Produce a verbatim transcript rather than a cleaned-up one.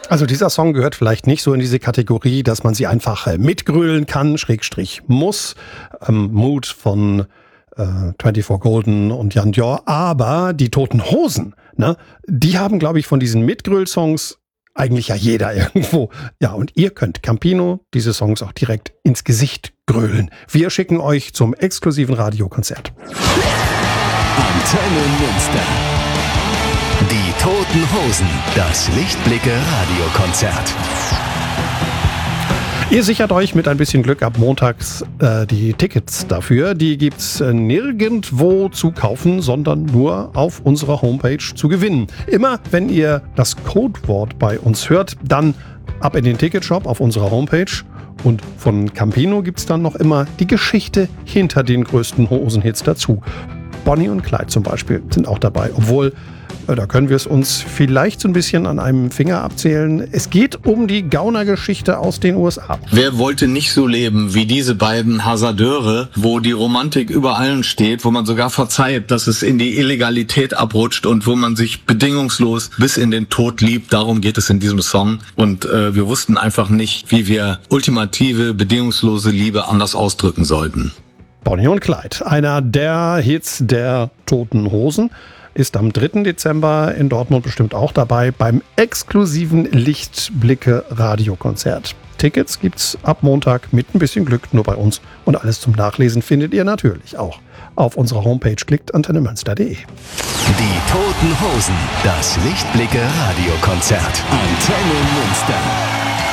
Also dieser Song gehört vielleicht nicht so in diese Kategorie, dass man sie einfach äh, mitgrölen kann, Schrägstrich muss. Ähm, Mood von äh, vierundzwanzig Golden und Jan Dior. Aber die Toten Hosen, ne, die haben, glaube ich, von diesen Mitgröl-Songs eigentlich ja jeder irgendwo. Ja, und ihr könnt Campino diese Songs auch direkt ins Gesicht grölen. Wir schicken euch zum exklusiven Radiokonzert. Antenne Münster. Die Toten Hosen, das Lichtblicke-Radiokonzert. Ihr sichert euch mit ein bisschen Glück ab montags äh, die Tickets dafür. Die gibt's äh, nirgendwo zu kaufen, sondern nur auf unserer Homepage zu gewinnen. Immer wenn ihr das Codewort bei uns hört, dann ab in den Ticketshop auf unserer Homepage. Und von Campino gibt's dann noch immer die Geschichte hinter den größten Hosenhits dazu. Bonnie und Clyde zum Beispiel sind auch dabei, obwohl, äh, da können wir es uns vielleicht so ein bisschen an einem Finger abzählen. Es geht um die Gaunergeschichte aus den U S A. Wer wollte nicht so leben wie diese beiden Hasardeure, wo die Romantik über allen steht, wo man sogar verzeiht, dass es in die Illegalität abrutscht und wo man sich bedingungslos bis in den Tod liebt. Darum geht es in diesem Song. Und äh, wir wussten einfach nicht, wie wir ultimative, bedingungslose Liebe anders ausdrücken sollten. Bonnie und Clyde, einer der Hits der Toten Hosen, ist am dritten Dezember in Dortmund bestimmt auch dabei beim exklusiven Lichtblicke-Radiokonzert. Tickets gibt's ab Montag mit ein bisschen Glück nur bei uns. Und alles zum Nachlesen findet ihr natürlich auch auf unserer Homepage. Klickt antenne münster punkt de. Die Toten Hosen, das Lichtblicke-Radiokonzert. Antenne Münster.